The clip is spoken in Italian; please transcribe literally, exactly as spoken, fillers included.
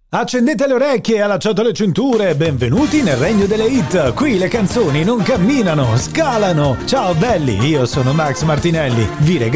Accendete le orecchie e allacciate le cinture, benvenuti nel regno delle hit. Qui le canzoni non camminano, scalano. Ciao belli, io sono Max Martinelli. Vi regalo